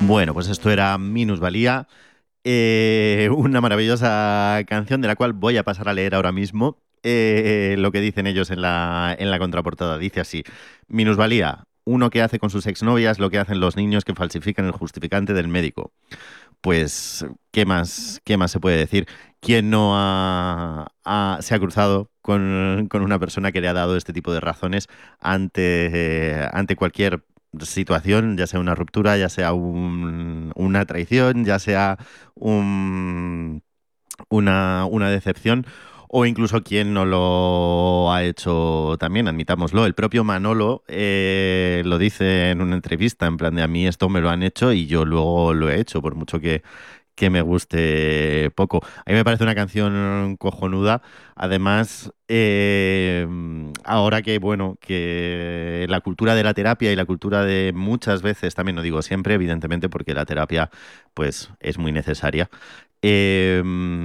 Bueno, pues esto era Minusvalía, una maravillosa canción de la cual voy a pasar a leer ahora mismo lo que dicen ellos en la contraportada. Dice así: Minusvalía, uno que hace con sus exnovias lo que hacen los niños que falsifican el justificante del médico. Pues, ¿qué más se puede decir? ¿Quién no se ha cruzado con una persona que le ha dado este tipo de razones ante cualquier situación, ya sea una ruptura, ya sea una traición, ya sea una decepción, o incluso quien no lo ha hecho también, admitámoslo? El propio Manolo lo dice en una entrevista, en plan de: a mí esto me lo han hecho y yo luego lo he hecho, por mucho que me guste poco. A mí me parece una canción cojonuda. Además, ahora que, bueno, que la cultura de la terapia y la cultura de muchas veces, también no digo siempre, evidentemente, porque la terapia pues es muy necesaria. Eh,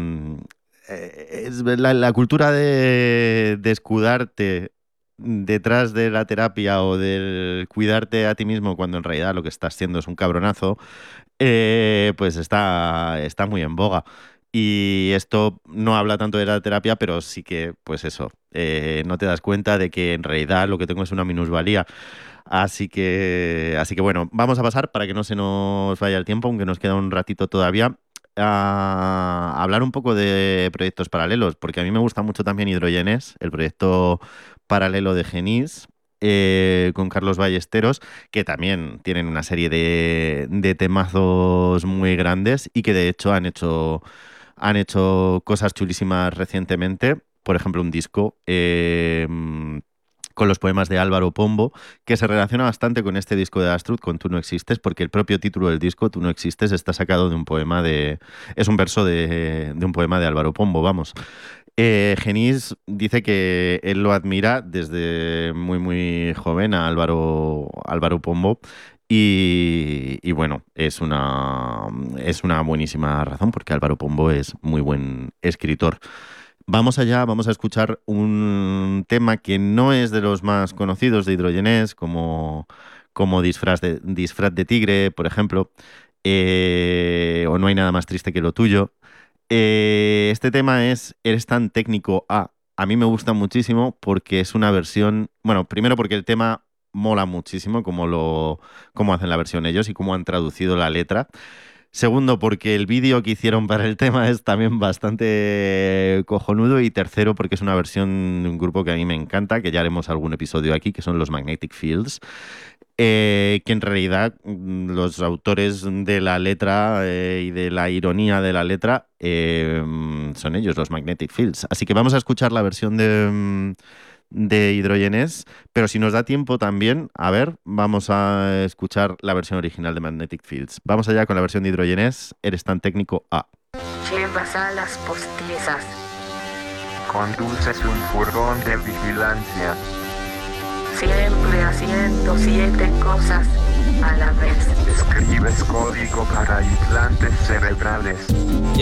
es la cultura de escudarte detrás de la terapia o del cuidarte a ti mismo cuando en realidad lo que estás siendo es un cabronazo, pues está muy en boga. Y esto no habla tanto de la terapia, pero sí que, pues eso, no te das cuenta de que en realidad lo que tengo es una minusvalía. Así que bueno, vamos a pasar para que no se nos vaya el tiempo, aunque nos queda un ratito todavía, a hablar un poco de proyectos paralelos, porque a mí me gusta mucho también Hidrogenes, el proyecto paralelo de Genís, con Carlos Ballesteros, que también tienen una serie de temazos muy grandes y que de hecho han hecho cosas chulísimas recientemente. Por ejemplo, un disco con los poemas de Álvaro Pombo, que se relaciona bastante con este disco de Astrud, con Tú no existes, porque el propio título del disco, Tú no existes, está sacado de un poema de... Es un verso de un poema de Álvaro Pombo, vamos. Genís dice que él lo admira desde muy, muy joven a Álvaro Pombo. Y bueno, es una buenísima razón, porque Álvaro Pombo es muy buen escritor. Vamos allá, vamos a escuchar un tema que no es de los más conocidos de Hidrogenés, como Disfraz de Tigre, por ejemplo, o No hay nada más triste que lo tuyo. Este tema es Eres tan técnico A. A mí me gusta muchísimo porque es una versión, bueno, primero porque el tema mola muchísimo cómo hacen la versión ellos y cómo han traducido la letra. Segundo, porque el vídeo que hicieron para el tema es también bastante cojonudo. Y tercero, porque es una versión de un grupo que a mí me encanta, que ya haremos algún episodio aquí, que son los Magnetic Fields, que en realidad los autores de la letra y de la ironía de la letra son ellos, los Magnetic Fields. Así que vamos a escuchar la versión de Hidrogenés, pero si nos da tiempo también, a ver, vamos a escuchar la versión original de Magnetic Fields. Vamos allá con la versión de Hidrogenés, Eres tan técnico A. Llevas a las postizas. Conduces un furgón de vigilancia. Siempre haciendo 7 cosas a la vez. Escribes código para implantes cerebrales.